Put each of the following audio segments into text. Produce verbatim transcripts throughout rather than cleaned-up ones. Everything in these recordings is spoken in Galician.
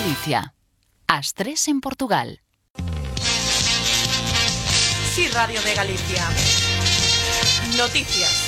Galicia. As tres en Portugal. Sí, Radio de Galicia. Noticias.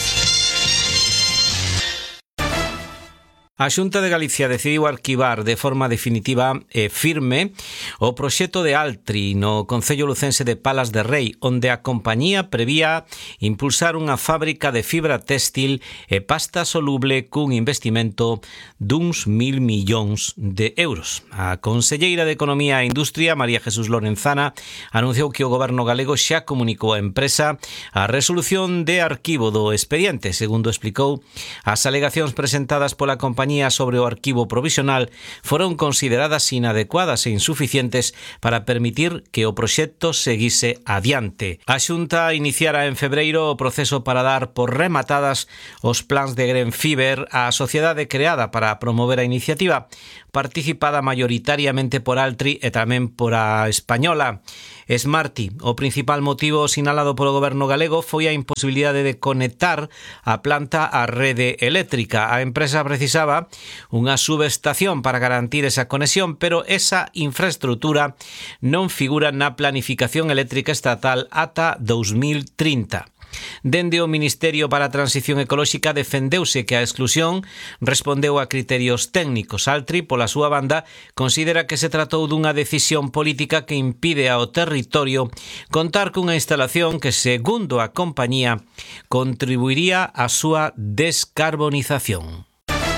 A Xunta de Galicia decidiu arquivar de forma definitiva e firme o proxecto de Altri no concello lucense de Palas de Rei, onde a compañía prevía impulsar unha fábrica de fibra téxtil e pasta soluble cun investimento duns mil millóns de euros. A conselleira de Economía e Industria, María Jesús Lorenzana, anunciou que o goberno galego xa comunicou á empresa a resolución de arquivo do expediente. Segundo explicou, as alegacións presentadas pola compañía sobre o arquivo provisional foron consideradas inadecuadas e insuficientes para permitir que o proxecto seguise adiante. A Xunta iniciara en febreiro o proceso para dar por rematadas os plans de Grenfiber, a sociedade creada para promover a iniciativa, participada maioritariamente por Altri e tamén por a española Smarty. O principal motivo sinalado polo goberno galego foi a imposibilidade de conectar a planta á rede eléctrica. A empresa precisaba unha subestación para garantir esa conexión, pero esa infraestrutura non figura na planificación eléctrica estatal ata dous mil trinta. Dende o Ministerio para a Transición Ecolóxica defendeuse que a exclusión respondeu a criterios técnicos. Altri, pola súa banda, considera que se tratou dunha decisión política que impide ao territorio contar cunha instalación que, segundo a compañía, contribuiría á súa descarbonización.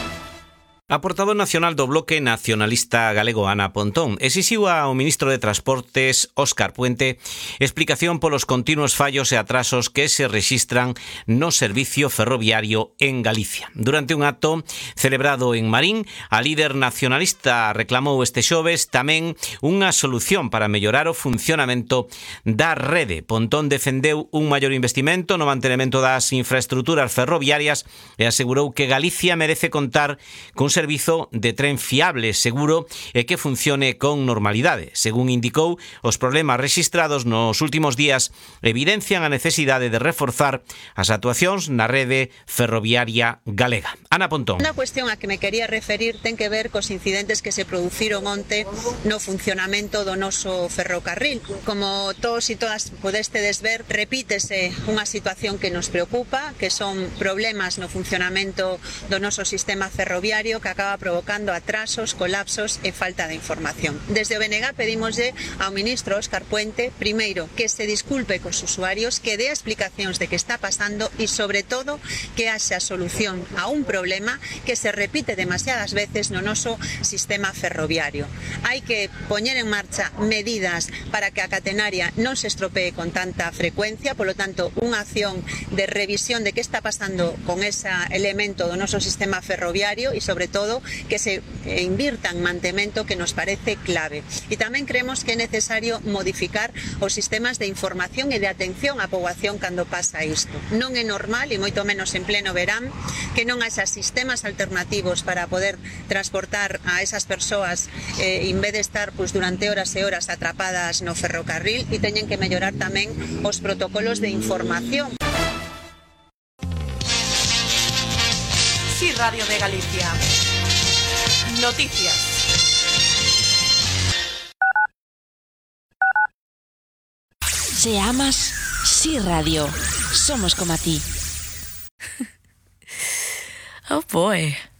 A portavoz nacional do Bloque Nacionalista Galego, Ana Pontón, exixiu ao ministro de Transportes, Óscar Puente, explicación polos continuos fallos e atrasos que se rexistran no servicio ferroviario en Galicia. Durante un acto celebrado en Marín, a líder nacionalista reclamou este xoves tamén unha solución para mellorar o funcionamento da rede. Pontón defendeu un maior investimento no mantenimento das infraestruturas ferroviarias e asegurou que Galicia merece contar cun servizo de tren fiable, seguro e que funcione con normalidade. Según indicou, os problemas rexistrados nos últimos días evidencian a necesidade de reforzar as actuacións na rede ferroviaria galega. Ana Pontón. Unha cuestión a que me quería referir ten que ver cos incidentes que se produciron onte no funcionamento do noso ferrocarril. Como todos e todas podestedes ver, repítese unha situación que nos preocupa, que son problemas no funcionamento do noso sistema ferroviario que acaba provocando atrasos, colapsos e falta de información. Desde o B N G pedimoslle ao ministro Óscar Puente, primeiro, que se disculpe cos usuarios, que dé explicacións de que está pasando e, sobre todo, que haxa solución a un problema que se repite demasiadas veces no noso sistema ferroviario. Hai que poñer en marcha medidas para que a catenaria non se estropee con tanta frecuencia, polo tanto, unha acción de revisión de que está pasando con ese elemento do noso sistema ferroviario e, sobre todo, que se invirta en mantemento, que nos parece clave. E tamén creemos que é necesario modificar os sistemas de información e de atención á poboación cando pasa isto. Non é normal, e moito menos en pleno verán, que non haxa sistemas alternativos para poder transportar a esas persoas eh, en vez de estar pues, durante horas e horas atrapadas no ferrocarril, e teñen que mellorar tamén os protocolos de información. Sí, Radio de Galicia. Noticias. Si amas, Sí Radio. Somos como a ti. Oh boy.